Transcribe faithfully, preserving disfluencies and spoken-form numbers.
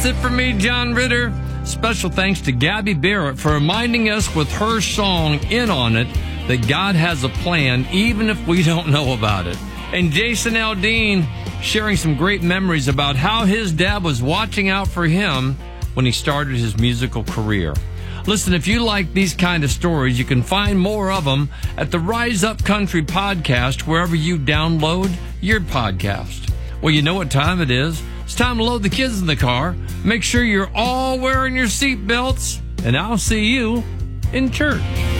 That's it for me, John Ritter. Special thanks to Gabby Barrett for reminding us with her song In On It that God has a plan even if we don't know about it. And Jason Aldean sharing some great memories about how his dad was watching out for him when he started his musical career. Listen, if you like these kind of stories, you can find more of them at the Rise Up Country podcast wherever you download your podcast. Well, you know what time it is. It's time to load the kids in the car. Make sure you're all wearing your seatbelts, and I'll see you in church.